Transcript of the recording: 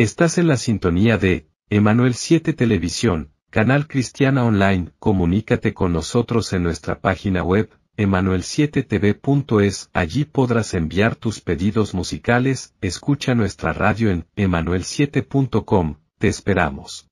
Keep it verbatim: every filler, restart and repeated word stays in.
Estás en la sintonía de Emanuel siete Televisión, canal cristiana online. Comunícate con nosotros en nuestra página web, emanuel siete t v punto es. Allí podrás enviar tus pedidos musicales. Escucha nuestra radio en emanuel siete punto com. Te esperamos.